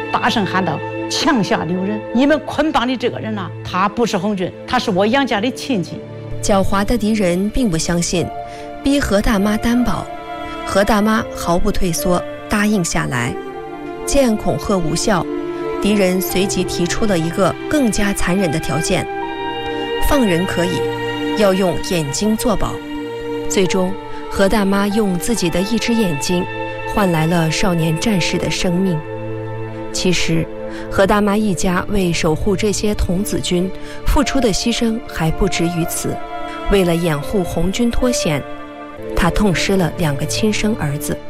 大声喊道：“枪下留人！你们捆绑的这个人啊，他不是红军，他是我杨家的亲戚。” 狡猾的敌人并不相信，逼何大妈担保。何大妈毫不退缩，答应下来。见恐吓无效，敌人随即提出了一个更加残忍的条件：放人可以，要用眼睛作保。最终，何大妈用自己的一只眼睛换来了少年战士的生命。其实，何大妈一家为守护这些童子军付出的牺牲还不止于此。为了掩护红军脱险，她痛失了2个亲生儿子。